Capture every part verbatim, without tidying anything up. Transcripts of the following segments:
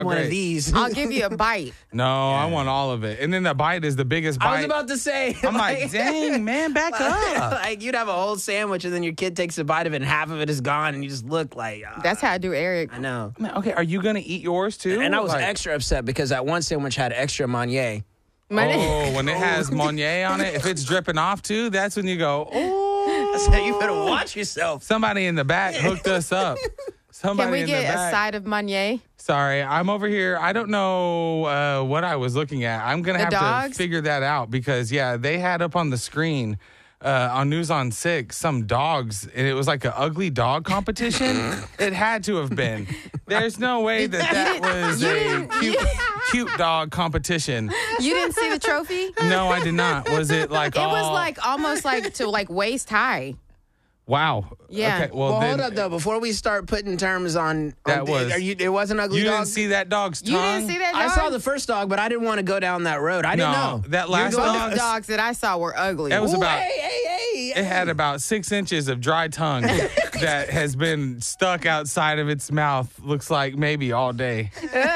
one Great. of these. I'll give you a bite. No, I want all of it. And then the bite is the biggest bite. I was about to say. I'm like, dang, man, back up. Like you'd have a whole sandwich and then your kid takes a bite of it and half of it is gone and you just look like. Uh, That's how I do Eric. I know. Man, okay, are you going to eat yours too? And I was Like- extra upset because that one sandwich had extra Meunier. Oh, when it has Meunier on it, if it's dripping off too, that's when you go, oh. So you better watch yourself. Somebody in the back hooked us up. Somebody Can we in get the a back. side of Meunier? Sorry, I'm over here. I don't know uh, what I was looking at. I'm going to The have to dogs? figure that out because, yeah, they had up on the screen uh, on News on six some dogs, and it was like an ugly dog competition. It had to have been. There's no way that that was a cute, cute dog competition. You didn't see the trophy? No, I did not. Was it like It all... was like almost like to like waist high. Wow. Yeah. Okay, well, Well, then, hold up though. Before we start putting terms on, That on was- Are you, it wasn't ugly You dog. didn't see that dog's tongue? You didn't see that dog? I saw the first dog, but I didn't want to go down that road. I didn't No, know that You're last going dog- to- Dogs that I saw were ugly. That was Ooh, about... Hey, hey, hey, It had about six inches of dry tongue that has been stuck outside of its mouth, looks like maybe all day.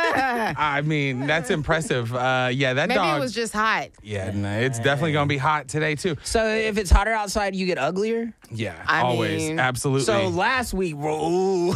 I mean, that's impressive. Uh, yeah, that Maybe dog. it was just hot. yeah, no, it's definitely going to be hot today, too. So if it's hotter outside, you get uglier. Yeah, I always. mean- Absolutely. So last week, ooh.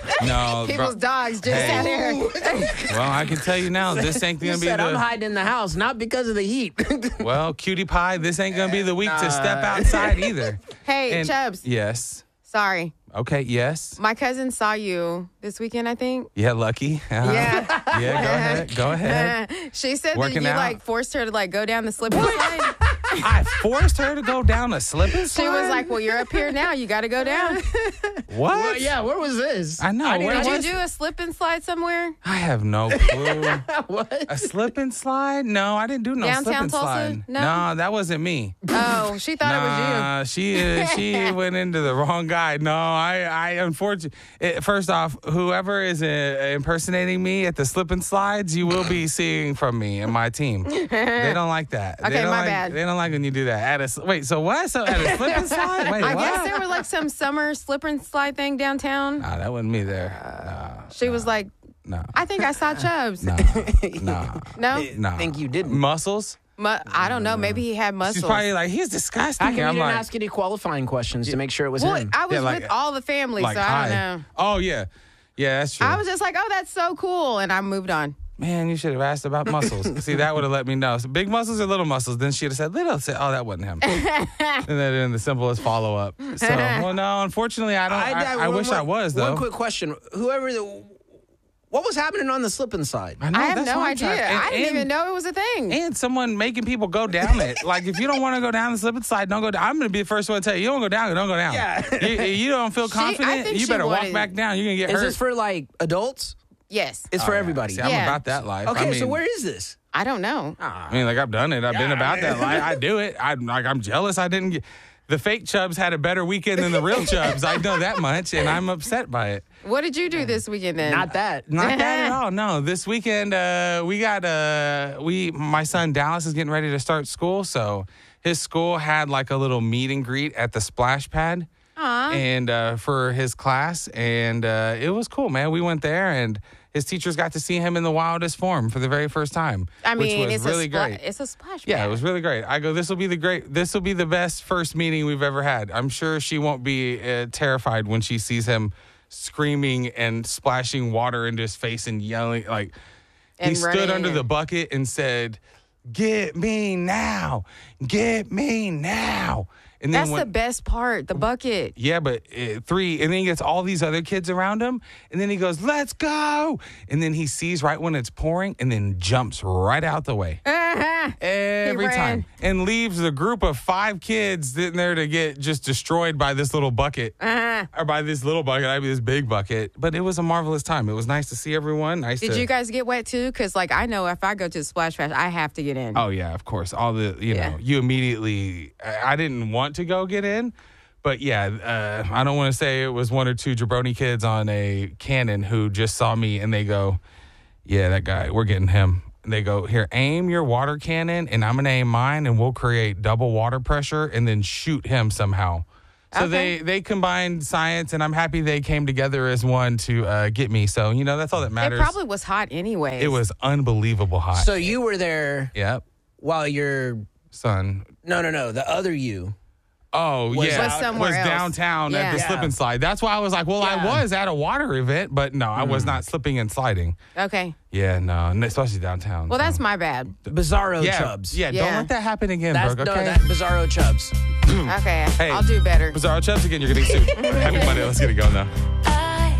no, People's bro- dogs just Hey. sat there. well, I can tell you now, this ain't you going to be said I'm the. hiding in the house, not because of the heat. Well, cutie pie, this ain't going to be the week to step outside either. Hey, And- Chubbs. Yes. Sorry. Okay, yes. My cousin saw you this weekend, I think. Yeah, lucky. Uh-huh. Yeah. Yeah, go ahead. Go ahead. She said Working that you out. like forced her to like go down the slip and slide. I forced her to go down a slip and slide. She was like, "Well, you're up here now. You got to go down." What? Well, yeah, where was this? I know, I where Did was- you do a slip and slide somewhere? I have no clue. what? A slip and slide? No, I didn't do no slip Downtown and Tulsa? slide. No? that wasn't me. Oh, she thought Nah, she uh, she went into the wrong guy. No, I I unfortunately. It, first off, whoever is uh, impersonating me at the slip and slides, you will be seeing from me and my team. They don't like that. Okay, they don't my like, bad. They don't like when you do that. At a sl- wait, so what? So at a slip and slide? Wait, you. I what? guess there was like some summer slip and slide thing downtown. Nah, that wasn't me there. She was like, No, no, "I think I saw Chubbs." no, no, No, no. Think you didn't. Muscles? Mu- I don't know. Maybe he had muscles. She's probably like, he's disgusting. How come you I'm didn't like, ask any qualifying questions to make sure it was well, him? I was Yeah, like- with all the family, like, so I hi. don't know. Oh, yeah. Yeah, that's true. I was just like, "Oh, that's so cool," and I moved on. Man, you should have asked about muscles. See, that would have let me know. So big muscles or little muscles? Then she'd have said little. Say, oh, that wasn't him. and then the simplest follow up. So, well, no, unfortunately, I don't. I, I, one wish more- I was though. One quick question: Whoever, the, what was happening on the slip and slide? I, know, I have that's no what I'm idea. trying- and- I didn't and- even know it was a thing. And someone making people go down it. Like, if you don't want to go down the slip and slide, don't go down. I'm going to be the first one to tell you, you don't go down, don't go down. Yeah. you, you don't feel She- I confident, think you she better walk wanted- back down. You're going to get Is hurt. this for like adults? Yes. It's Oh, for yeah. everybody. See, I'm Yeah. about that life. Okay, I mean, so where is this? I don't know. I mean, like, I've done it. I've been about that life. I do it. I like. I'm jealous. I didn't get. The fake Chubbs had a better weekend than the real Chubbs. I know that much, and I'm upset by it. What did you do this weekend then? Not that. Not that at all. No, this weekend uh, we got uh, we. My son Dallas is getting ready to start school, so his school had like a little meet and greet at the splash pad, Aw. and uh, for his class, and uh, it was cool, man. We went there and. His teachers got to see him in the wildest form for the very first time, I mean, which was it's really a spla- great. It's a splash. Yeah, pad. it was really great. I go, this will be the great, this will be the best first meeting we've ever had. I'm sure she won't be uh, terrified when she sees him screaming and splashing water into his face and yelling. Like, he And stood running under and- the bucket and said, "Get me now, get me now." And then That's when, the best part. The bucket. yeah, but uh, three, and then he gets all these other kids around him, and then he goes, "Let's go!" And then he sees right when it's pouring, and then jumps right out the way every ran. time, and leaves a group of five kids sitting there to get just destroyed by this little bucket, Uh-huh. or by this little bucket. I mean, this big bucket. But it was a marvelous time. It was nice to see everyone. Nice. Did to, you guys get wet too? Because like I know if I go to the splash pad, I have to get in. Oh yeah, of course. All the you Yeah. know, you immediately. I I didn't want to go get in, but yeah, uh, I don't want to say it was one or two jabroni kids on a cannon who just saw me and they go, "Yeah, that guy, we're getting him." And they go, "Here, aim your water cannon, and I'm gonna aim mine, and we'll create double water pressure, and then shoot him somehow." So Okay. they they combined science, and I'm happy they came together as one to uh, get me. So you know that's all that matters. It probably was hot anyway. It was unbelievable hot. So you were there yep, while your son. no, no, no, the other you. Oh Was yeah, Was somewhere was else. downtown at Yeah. the Yeah. slip and slide. That's why I was like, well, I Yeah. was at a water event, but no, I was not slipping and sliding. Okay. Yeah, no, and especially downtown. Well, so. that's my bad. Bizarro yeah, Chubs. yeah, Yeah. Don't let that happen again, That's Brooke. no, Okay, that Bizarro Chubs. Okay. Hey. I'll do better. Bizarro Chubs again. You're getting sued. Happy Monday. Let's get it going now.